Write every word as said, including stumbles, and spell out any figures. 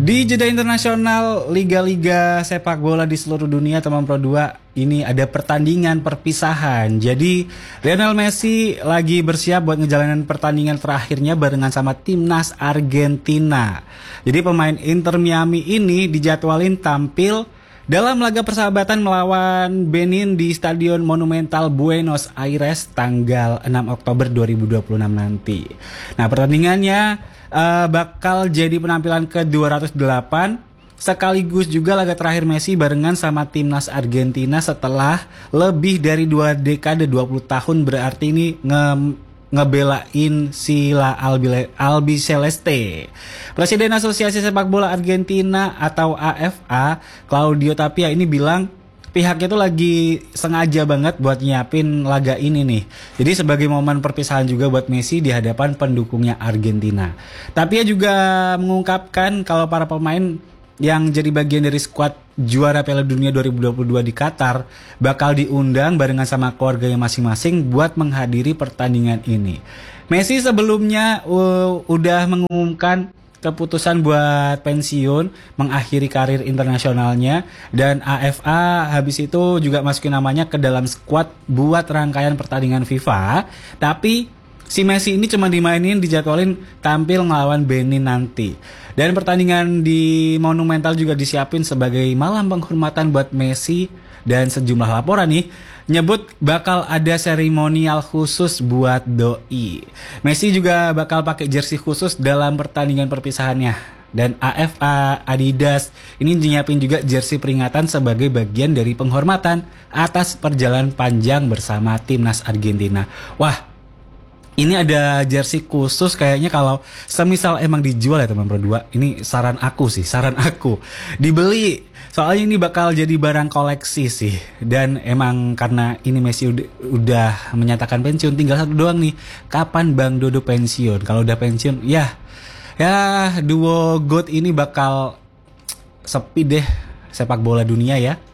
Di jeda internasional liga-liga sepak bola di seluruh dunia teman Pro dua, ini ada pertandingan perpisahan. Jadi Lionel Messi lagi bersiap buat ngejalanin pertandingan terakhirnya barengan sama timnas Argentina. Jadi pemain Inter Miami ini dijadwalin tampil dalam laga persahabatan melawan Benin di Stadion Monumental Buenos Aires tanggal enam Oktober dua ribu dua puluh enam nanti. Nah, pertandingannya Uh, bakal jadi penampilan ke dua ratus delapan sekaligus juga laga terakhir Messi barengan sama timnas Argentina setelah lebih dari dua dekade dua puluh tahun, berarti ini nge ngebelain Sila Albi, Albi Celeste. Presiden Asosiasi Sepak Bola Argentina atau A F A, Claudio Tapia ini bilang pihaknya tuh lagi sengaja banget buat nyiapin laga ini nih. Jadi sebagai momen perpisahan juga buat Messi di hadapan pendukungnya Argentina. Tapi ya juga mengungkapkan kalau para pemain yang jadi bagian dari skuad juara Piala Dunia dua ribu dua puluh dua di Qatar bakal diundang barengan sama keluarganya masing-masing buat menghadiri pertandingan ini. Messi sebelumnya uh, udah mengumumkan keputusan buat pensiun, mengakhiri karir internasionalnya, dan A F A habis itu juga masukin namanya ke dalam skuad buat rangkaian pertandingan FIFA. Tapi si Messi ini cuma dimainin, dijadwalin tampil ngelawan Benin nanti. Dan pertandingan di Monumental juga disiapin sebagai malam penghormatan buat Messi, dan sejumlah laporan nih nyebut bakal ada seremonial khusus buat doi. Messi juga bakal pakai jersey khusus dalam pertandingan perpisahannya. Dan A F A Adidas ini nyiapin juga jersey peringatan sebagai bagian dari penghormatan atas perjalanan panjang bersama timnas Argentina. Wah, ini ada jersey khusus kayaknya kalau semisal emang dijual ya teman Pro dua. Ini saran aku sih, saran aku dibeli. Soalnya ini bakal jadi barang koleksi sih. Dan emang karena ini Messi udah, udah menyatakan pensiun, tinggal satu doang nih. Kapan Bang Dodo pensiun? Kalau udah pensiun, ya ya duo GOAT ini bakal sepi deh sepak bola dunia ya.